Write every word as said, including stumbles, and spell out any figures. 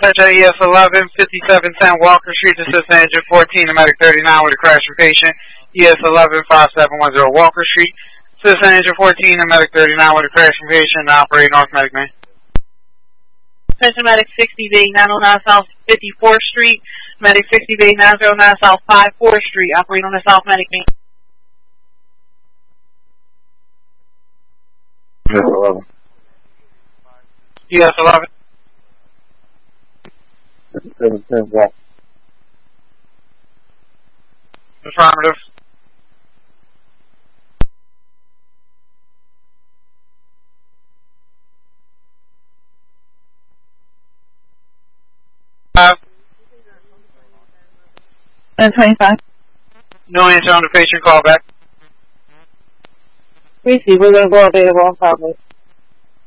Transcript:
E S eleven, fifty-seven ten Walker Street, Assistant Agent fourteen, the medic thirty-nine with a crashing patient. E S eleven, five seven one zero Walker Street, Assistant Agent fourteen, the medic thirty-nine with a crashing patient, operating North Medic Man. Attention Medic sixty B nine oh nine South fifty-fourth Street, Medic sixty B nine oh nine South fifty-fourth Street, operating on the South Medic Man. E S eleven. E S eleven. fifty-seven ten Walker. Affirmative. Five. ten twenty-five. No answer on the patient call back. We see, we're going to go up there on top of it.